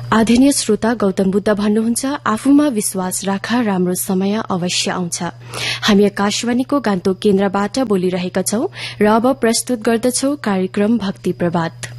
आदरणीय श्रोता, गौतम बुद्ध भन्नुहुन्छ, आफूमा विश्वास राख, राम्रो समय अवश्य आउँछ। हामी आकाशवाणीको गान्तोक केन्द्रबाट बोलिरहेका छौं र अब प्रस्तुत गर्दछौ कार्यक्रम भक्ति प्रभात।